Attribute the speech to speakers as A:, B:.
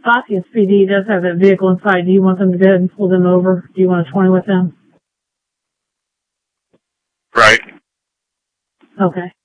A: Osceola PD does have that vehicle inside. Do you want them to go ahead and pull them over? Do you want a 20 with them?
B: Right.
A: Okay.